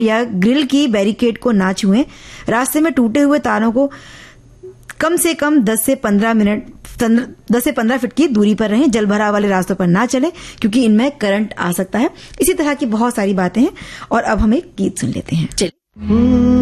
या ग्रिल की बैरिकेड को ना छुएं। रास्ते में टूटे हुए तारों को कम से कम 10 से 15 फीट की दूरी पर रहें। जलभराव वाले रास्तों पर ना चलें क्योंकि इनमें करंट आ सकता है। इसी तरह की बहुत सारी बातें हैं और अब हम एक गीत सुन लेते हैं। चलिए।